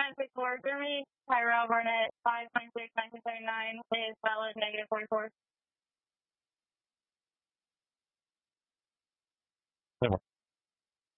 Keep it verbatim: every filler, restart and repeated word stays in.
nine six four, Germany, Tyrell Barnett, five nine six nineteen seventy-nine is valid, negative forty-four.